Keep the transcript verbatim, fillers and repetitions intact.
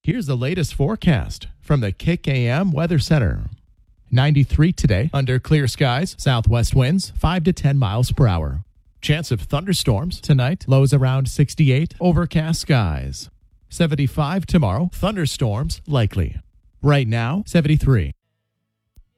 Here's the latest forecast from the Kick A M Weather Center. ninety-three today, under clear skies, southwest winds five to ten miles per hour. Chance of thunderstorms tonight, lows around sixty-eight, overcast skies. seventy-five tomorrow, thunderstorms likely. Right now, seventy-three.